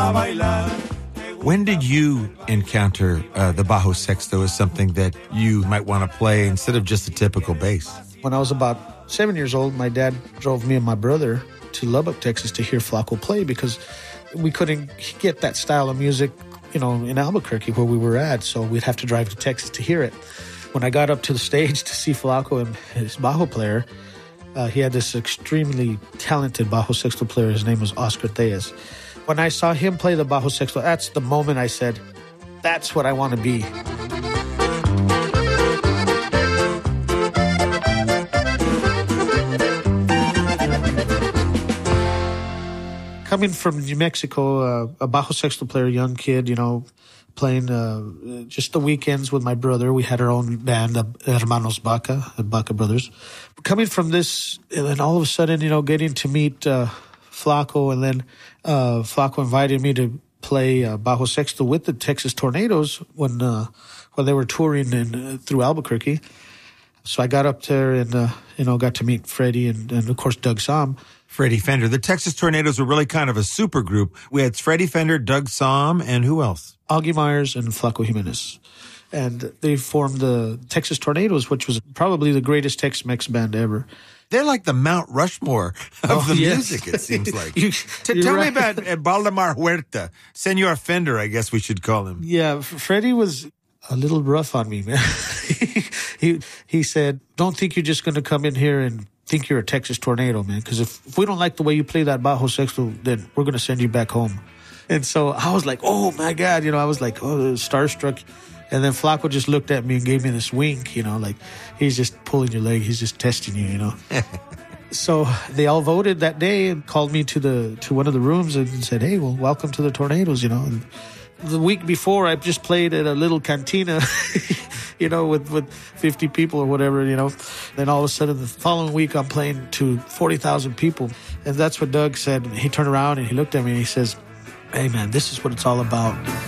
When did you encounter the bajo sexto as something that you might want to play instead of just a typical bass? When I was about 7 years old, my dad drove me and my brother to Lubbock, Texas to hear Flaco play because we couldn't get that style of music, in Albuquerque where we were at. So we'd have to drive to Texas to hear it. When I got up to the stage to see Flaco and his bajo player, he had this extremely talented bajo sexto player. His name was Oscar Tellez. When I saw him play the bajo sexto, that's the moment I said, that's what I want to be. Coming from New Mexico, a bajo sexto player, young kid, playing just the weekends with my brother. We had our own band, Hermanos Baca, the Baca Brothers. Coming from this, and then all of a sudden, getting to meet Flaco, and then Flaco invited me to play bajo sexto with the Texas Tornadoes when they were touring through Albuquerque. So I got up there and got to meet Freddie and of course Doug Sahm. Freddie Fender. The Texas Tornadoes were really kind of a super group. We had Freddie Fender, Doug Sahm, and who else? Augie Myers and Flaco Jimenez. And they formed the Texas Tornadoes, which was probably the greatest Tex-Mex band ever. They're like the Mount Rushmore of the music, it seems like. Tell me about Valdemar Huerta. Senor Fender, I guess we should call him. Yeah, Freddie was a little rough on me, man. He said, don't think you're just going to come in here and think you're a Texas Tornado, man, because if we don't like the way you play that bajo sexto, then we're going to send you back home. And so I was like, oh, my God. I was like, starstruck. And then Flaco just looked at me and gave me this wink, like he's just pulling your leg. He's just testing you, So they all voted that day and called me to one of the rooms and said, hey, well, welcome to the Tornadoes, And the week before, I just played at a little cantina, with 50 people or whatever, Then all of a sudden, the following week, I'm playing to 40,000 people. And that's what Doug said. He turned around and he looked at me and he says, hey, man, this is what it's all about.